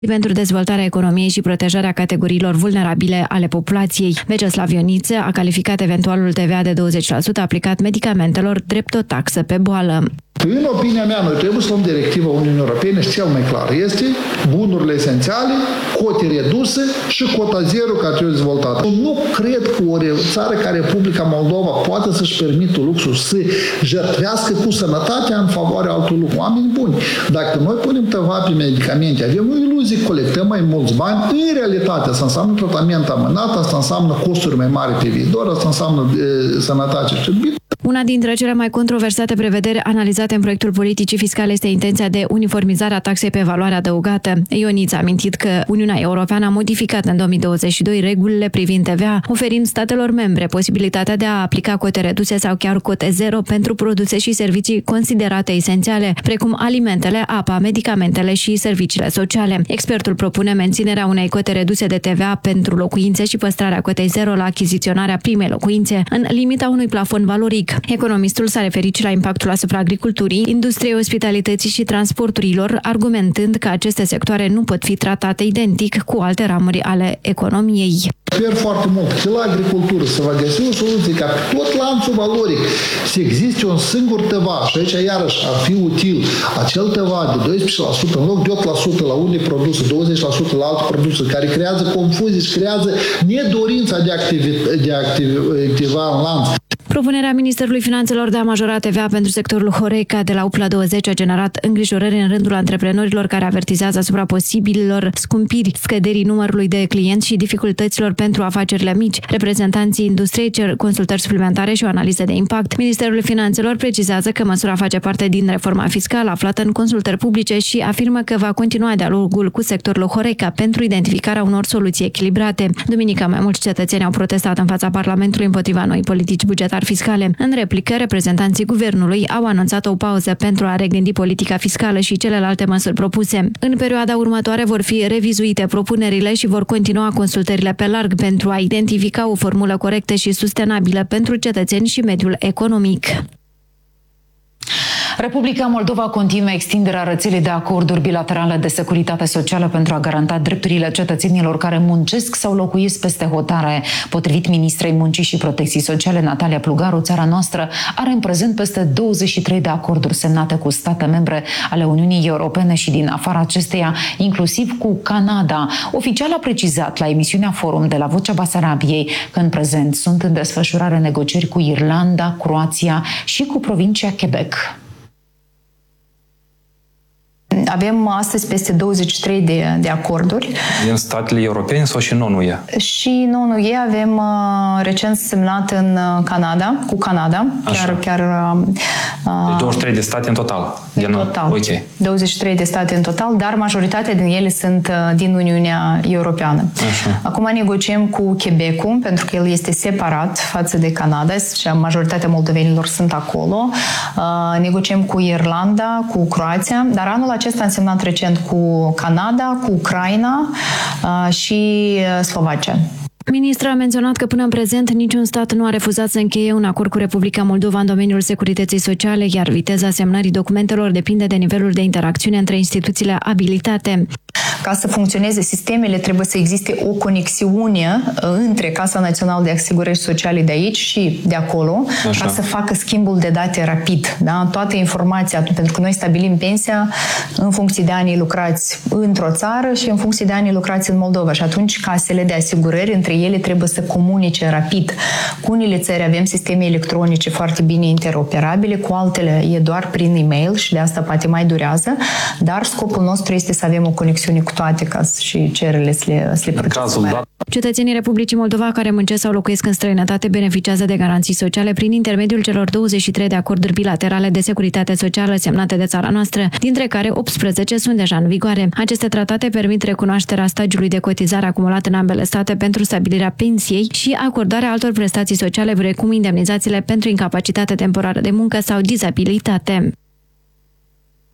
pentru dezvoltarea economiei și protejarea categoriilor vulnerabile ale populației. Veceslav Ioniță a calificat eventualul TVA de 20% aplicat medicamentelor drept o taxă pe boală. În opinia mea, noi trebuie să luăm directiva Uniunii Europene și cel mai clar este bunurile esențiale, cote reduse și cota zero care trebuie dezvoltată. Nu cred că o țară ca Republica Moldova poate să-și permită luxul să jertfească cu sănătatea în favoarea altor lucruri. Oameni buni, dacă noi punem TVA pe medicamente, avem o iluzie, colectăm mai mulți bani, în realitate asta înseamnă tratament amânat, asta înseamnă costuri mai mari pe viitor, asta înseamnă sănătate și Una dintre cele mai controversate prevederi analizate în proiectul politicii fiscale este intenția de uniformizare a taxei pe valoare adăugată. Ioniță a amintit că Uniunea Europeană a modificat în 2022 regulile privind TVA, oferind statelor membre posibilitatea de a aplica cote reduse sau chiar cote zero pentru produse și servicii considerate esențiale, precum alimentele, apa, medicamentele și serviciile sociale. Expertul propune menținerea unei cote reduse de TVA pentru locuințe și păstrarea cotei zero la achiziționarea primei locuințe, în limita unui plafon valoric. Economistul s-a referit și la impactul asupra agriculturii, industriei ospitalității și transporturilor, argumentând că aceste sectoare nu pot fi tratate identic cu alte ramuri ale economiei. Sper foarte mult că la agricultură să va găsi o soluție ca pe tot lanțul valoric să existe un singur TVA și aici iarăși ar fi util acel TVA de 12% în loc de 8% la unele produse, 20% la alte produse, care creează confuzii și creează nedorința de a activa în lanț. Propunerea Ministerului Finanțelor de a majora TVA pentru sectorul Horeca de la 8 la 20 a generat îngrijorări în rândul antreprenorilor care avertizează asupra posibililor scumpiri, scăderii numărului de clienți și dificultăților pentru afacerile mici. Reprezentanții industriei cer consultări suplimentare și o analiză de impact. Ministerul Finanțelor precizează că măsura face parte din reforma fiscală aflată în consultări publice și afirmă că va continua dialogul cu sectorul Horeca pentru identificarea unor soluții echilibrate. Duminică, mai mulți cetățeni au protestat în fața Parlamentului împotriva noii politici bugetare fiscale. În replică, reprezentanții guvernului au anunțat o pauză pentru a regândi politica fiscală și celelalte măsuri propuse. În perioada următoare vor fi revizuite propunerile și vor continua consultările pe larg pentru a identifica o formulă corectă și sustenabilă pentru cetățeni și mediul economic. Republica Moldova continuă extinderea rețelei de acorduri bilaterale de securitate socială pentru a garanta drepturile cetățenilor care muncesc sau locuiesc peste hotare. Potrivit ministrei Muncii și Protecției Sociale, Natalia Plugaru, țara noastră are în prezent peste 23 de acorduri semnate cu state membre ale Uniunii Europene și din afara acesteia, inclusiv cu Canada. Oficial a precizat la emisiunea Forum de la Vocea Basarabiei că în prezent sunt în desfășurare negocieri cu Irlanda, Croația și cu provincia Quebec. Avem astăzi peste 23 de acorduri. Din statele europene sau și non-UE? Și non-UE avem recent semnat în Canada, cu Canada. Chiar 23 de state în total. În total. Okay. 23 de state în total, dar majoritatea din ele sunt din Uniunea Europeană. Așa. Acum negociem cu Quebecul, pentru că el este separat față de Canada și majoritatea moldovenilor sunt acolo. Negociem cu Irlanda, cu Croația, dar anul acesta am semnat recent cu Canada, cu Ucraina și Slovacia. Ministrul a menționat că până în prezent niciun stat nu a refuzat să încheie un acord cu Republica Moldova în domeniul securității sociale, iar viteza semnării documentelor depinde de nivelul de interacțiune între instituțiile abilitate. Ca să funcționeze sistemele, trebuie să existe o conexiune între Casa Națională de Asigurări Sociale de aici și de acolo, ca să facă schimbul de date rapid. Da? Toată informația, pentru că noi stabilim pensia în funcție de anii lucrați într-o țară și în funcție de anii lucrați în Moldova. Și atunci casele de asigurări, între ele, trebuie să comunice rapid. Cu unele țări avem sisteme electronice foarte bine interoperabile, cu altele e doar prin e-mail și de asta poate mai durează, dar scopul nostru este să avem o conexiune cu toate ca și cererile să le procesăm. Cetățenii Republicii Moldova care muncesc sau locuiesc în străinătate beneficiază de garanții sociale prin intermediul celor 23 de acorduri bilaterale de securitate socială semnate de țara noastră, dintre care 18 sunt deja în vigoare. Aceste tratate permit recunoașterea stagiului de cotizare acumulat în ambele state pentru stabilirea pensiei și acordarea altor prestații sociale, precum indemnizațiile pentru incapacitate temporară de muncă sau dizabilitate.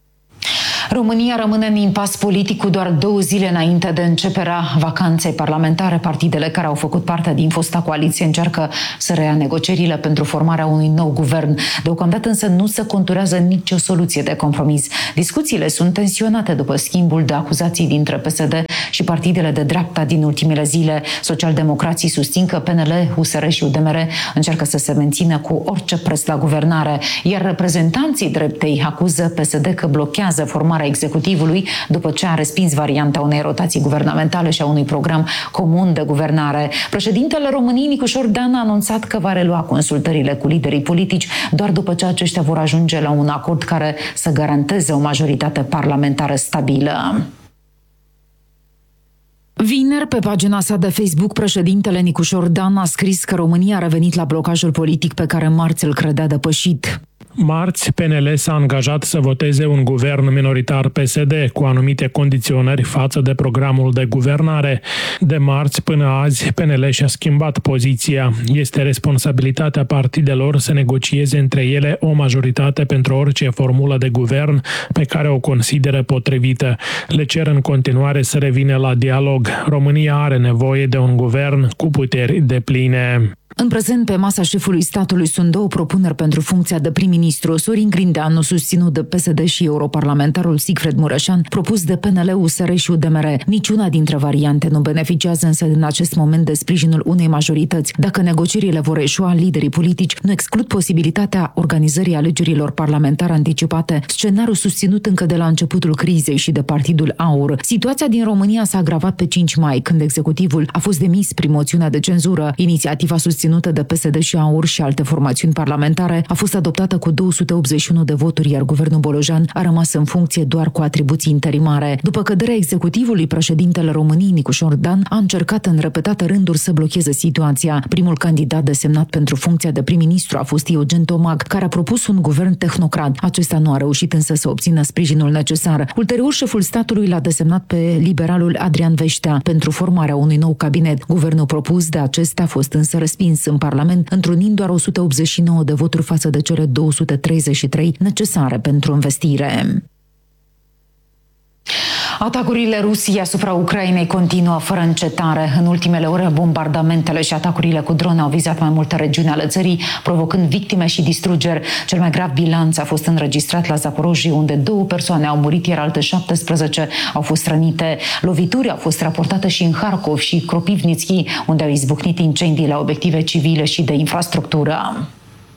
România rămâne în impas politic cu doar 2 zile înainte de începerea vacanței parlamentare. Partidele care au făcut parte din fosta coaliție încearcă să reia negocierile pentru formarea unui nou guvern. Deocamdată însă nu se conturează nicio soluție de compromis. Discuțiile sunt tensionate după schimbul de acuzații dintre PSD și partidele de dreapta din ultimele zile. Socialdemocrații susțin că PNL, USR și UDMR încearcă să se mențină cu orice preț la guvernare, iar reprezentanții dreptei acuză PSD că blochează formarea executivului după ce a respins varianta unei rotații guvernamentale și a unui program comun de guvernare. Președintele României, Nicu Șordan, a anunțat că va relua consultările cu liderii politici doar după ce aceștia vor ajunge la un acord care să garanteze o majoritate parlamentară stabilă. Vineri, pe pagina sa de Facebook, președintele Nicu Șordan a scris că România a revenit la blocajul politic pe care marți îl credea depășit. Marți, PNL s-a angajat să voteze un guvern minoritar PSD cu anumite condiționări față de programul de guvernare. De marți până azi, PNL și-a schimbat poziția. Este responsabilitatea partidelor să negocieze între ele o majoritate pentru orice formulă de guvern pe care o consideră potrivită. Le cer în continuare să revină la dialog. România are nevoie de un guvern cu puteri depline. În prezent, pe masa șefului statului sunt 2 propuneri pentru funcția de prim-ministru. Sorin Grindeanu, susținut de PSD, și europarlamentarul Sigfred Mureșan, propus de PNL, USR și UDMR. Niciuna dintre variante nu beneficiază însă în acest moment de sprijinul unei majorități. Dacă negocierile vor eșua, liderii politici nu exclud posibilitatea organizării alegerilor parlamentare anticipate, scenariu susținut încă de la începutul crizei și de Partidul Aur. Situația din România s-a agravat pe 5 mai, când executivul a fost demis prin moțiunea de cenzură. Inițiativa susținută de PSD și Aur și alte formațiuni parlamentare a fost adoptată cu 281 de voturi, iar guvernul Bolojan a rămas în funcție doar cu atribuții interimare. După căderea executivului, președintele României, Nicu Șordan, a încercat în repetate rânduri să blocheze situația. Primul candidat desemnat pentru funcția de prim-ministru a fost Eugen Tomac, care a propus un guvern tehnocrat. Acesta nu a reușit însă să obțină sprijinul necesar. Ulterior, șeful statului l-a desemnat pe liberalul Adrian Veștea pentru formarea unui nou cabinet. Guvernul propus de acesta a fost însă respins în Parlament, întrunind doar 189 de voturi față de cele 233 necesare pentru învestire. Atacurile Rusiei asupra Ucrainei continuă fără încetare. În ultimele ore, bombardamentele și atacurile cu drone au vizat mai multe regiuni ale țării, provocând victime și distrugeri. Cel mai grav bilanț a fost înregistrat la Zaporojie, unde 2 persoane au murit, iar alte 17 au fost rănite. Lovituri au fost raportate și în Harkov și Kropivnitski, unde au izbucnit incendii la obiective civile și de infrastructură.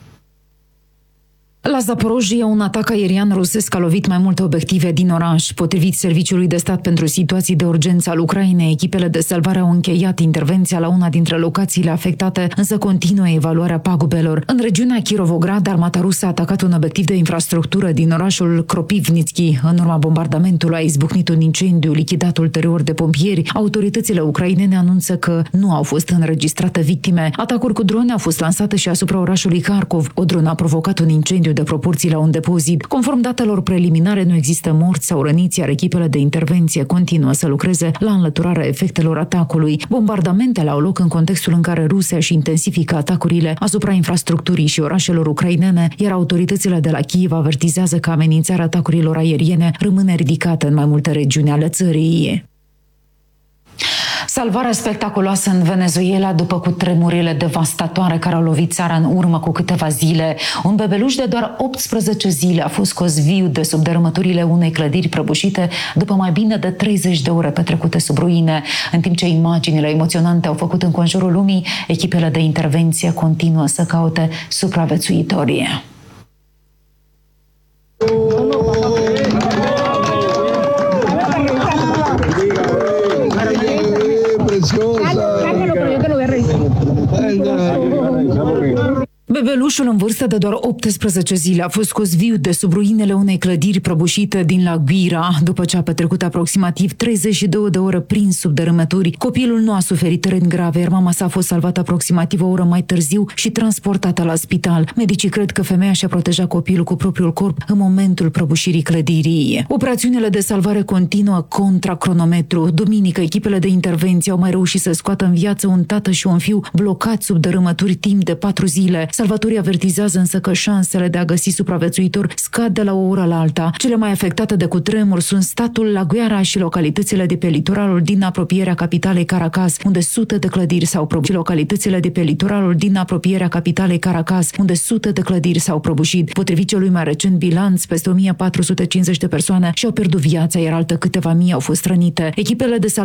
La Zaporojie, un atac aerian rusesc a lovit mai multe obiective din oraș. Potrivit Serviciului de Stat pentru Situații de Urgență al Ucrainei, echipele de salvare au încheiat intervenția la una dintre locațiile afectate, însă continuă evaluarea pagubelor. În regiunea Kirovograd, armata rusă a atacat un obiectiv de infrastructură din orașul Kropivnitski. În urma bombardamentului a izbucnit un incendiu lichidat ulterior de pompieri. Autoritățile ucrainene anunță că nu au fost înregistrate victime. Atacuri cu drone au fost lansate și asupra orașului Harkov. O dronă a provocat un incendiu de proporții la un depozit. Conform datelor preliminare, nu există morți sau răniți, iar echipele de intervenție continuă să lucreze la înlăturarea efectelor atacului. Bombardamentele au loc în contextul în care Rusia își intensifică atacurile asupra infrastructurii și orașelor ucrainene, iar autoritățile de la Kiev avertizează că amenințarea atacurilor aeriene rămâne ridicată în mai multe regiuni ale țării. Salvarea spectaculoasă în Venezuela după cutremurile devastatoare care au lovit țara în urmă cu câteva zile. Un bebeluș de doar 18 zile a fost scos viu de sub dărâmăturile unei clădiri prăbușite după mai bine de 30 de ore petrecute sub ruine. În timp ce imaginile emoționante au făcut înconjurul lumii, echipele de intervenție continuă să caute supraviețuitorii. Bebelușul în vârstă de doar 18 zile a fost scos viu de sub ruinele unei clădiri prăbușite din La Guira, după ce a petrecut aproximativ 32 de ore prins sub dărâmături. Copilul nu a suferit răni grave, iar mama sa a fost salvată aproximativ o oră mai târziu și transportată la spital. Medicii cred că femeia și-a protejat copilul cu propriul corp în momentul prăbușirii clădirii. Operațiunile de salvare continuă contra cronometru. Duminică, echipele de intervenție au mai reușit să scoată în viață un tată și un fiu blocați sub dărâmături timp de 4 zile. Salvatorii Observatorii avertizează însă că șansele de a găsi supraviețuitori scad de la o oră la alta. Cele mai afectate de cutremur sunt statul La Guiara și localitățile de pe litoralul din apropierea capitalei Caracas, unde sute de clădiri s-au prăbușit. Localitățile de pe litoralul din apropierea capitalei Caracas, unde sute de clădiri s-au prăbușit. Potrivit celui mai recent bilanț, peste 1450 de persoane și-au pierdut viața, iar alte câteva mii au fost rănite. Echipele de